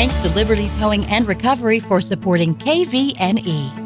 Thanks to Liberty Towing and Recovery for supporting KVNE.